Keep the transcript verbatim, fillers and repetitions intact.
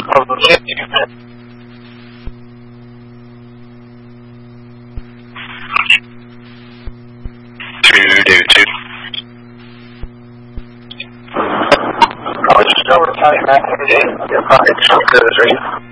Two, David, two. I'll just over to County Mac every day. Yeah, pocket, so good, right?